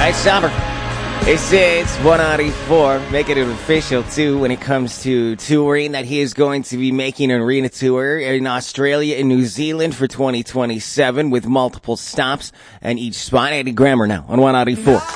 Hey, Somber. It's 194, making it official, too, when it comes to touring, that he is going to be making an arena tour in Australia and New Zealand for 2027 with multiple stops and each spot. Eddie Grammer now on 194.